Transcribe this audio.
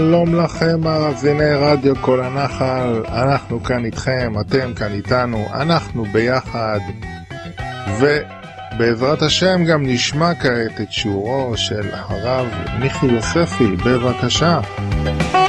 שלום לכם מאזיני רדיו כל הנחל, אנחנו כאן איתכם, אתם כאן איתנו, אנחנו ביחד, ובעזרת השם גם נשמע כעת את שיעורו של הרב מיכי יוספי, בבקשה.